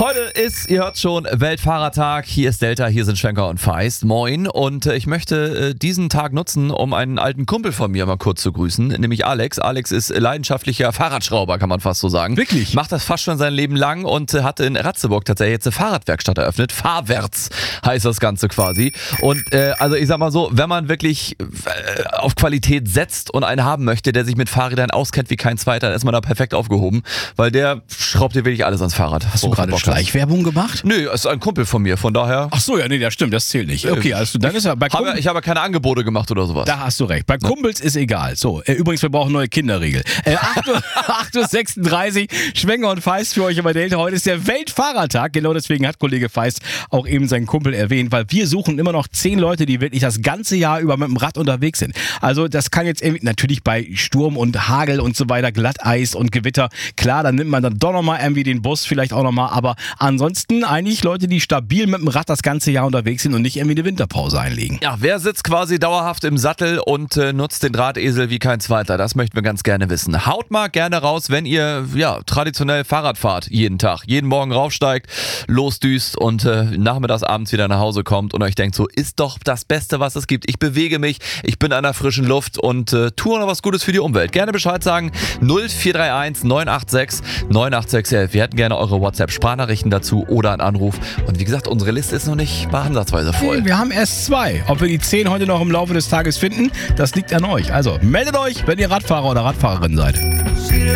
Heute ist, ihr hört schon, Weltfahrertag. Hier ist Delta, hier sind Schwenker und Feist. Moin. Und ich möchte diesen Tag nutzen, um einen alten Kumpel von mir mal kurz zu grüßen, nämlich Alex. Alex ist leidenschaftlicher Fahrradschrauber, kann man fast so sagen. Wirklich? Macht das fast schon sein Leben lang und hat in Ratzeburg tatsächlich jetzt eine Fahrradwerkstatt eröffnet. Fahrwärts heißt das Ganze quasi. Und also ich sag mal so, wenn man wirklich auf Qualität setzt und einen haben möchte, der sich mit Fahrrädern auskennt wie kein zweiter, dann ist man da perfekt aufgehoben, weil der schraubt dir wirklich alles ans Fahrrad. Hast du gerade Schleichwerbung gemacht? Nö, ist ein Kumpel von mir, von daher. Ach so, ja, nee, das stimmt, das zählt nicht. Okay, also dann ist er bei Kumpels. Ich habe keine Angebote gemacht oder sowas. Da hast du recht. Bei Kumpels ist egal. So, übrigens, wir brauchen neue Kinderregel. 8:36 Uhr, Schwenker und Feist für euch über Delta. Heute ist der Weltfahrertag. Genau deswegen hat Kollege Feist auch eben seinen Kumpel erwähnt, weil wir suchen immer noch 10 Leute, die wirklich das ganze Jahr über mit dem Rad unterwegs sind. Also das kann jetzt irgendwie, natürlich bei Sturm und Hagel und so weiter, Glatteis und Gewitter, klar, dann nimmt man dann doch nochmal irgendwie den Bus, vielleicht auch nochmal, aber ansonsten eigentlich Leute, die stabil mit dem Rad das ganze Jahr unterwegs sind und nicht irgendwie eine Winterpause einlegen. Ja, wer sitzt quasi dauerhaft im Sattel und nutzt den Drahtesel wie kein zweiter? Das möchten wir ganz gerne wissen. Haut mal gerne raus, wenn ihr traditionell Fahrrad fahrt, jeden Tag, jeden Morgen raufsteigt, losdüst und nachmittags, abends wieder nach Hause kommt und euch denkt, so ist doch das Beste, was es gibt. Ich bewege mich, ich bin an der frischen Luft und tue noch was Gutes für die Umwelt. Gerne Bescheid sagen, 0431 986 98611. Wir hätten gerne eure WhatsApp-Sprachnachrichten dazu oder einen Anruf. Und wie gesagt, unsere Liste ist noch nicht mal ansatzweise voll. Nee, wir haben erst 2. Ob wir die 10 heute noch im Laufe des Tages finden, das liegt an euch. Also meldet euch, wenn ihr Radfahrer oder Radfahrerin seid.